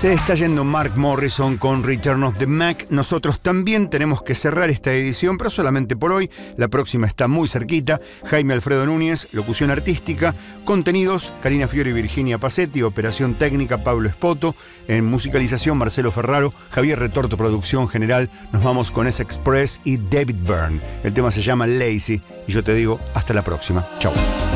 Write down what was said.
Se está yendo Mark Morrison con Return of the Mac. Nosotros también tenemos que cerrar esta edición, pero solamente por hoy. La próxima está muy cerquita. Jaime Alfredo Núñez, locución artística. Contenidos, Karina Fiore y Virginia Pacetti. Operación técnica, Pablo Espoto. En musicalización, Marcelo Ferraro. Javier Retorto, producción general. Nos vamos con S-Express y David Byrne. El tema se llama Lazy. Y yo te digo, hasta la próxima. Chau.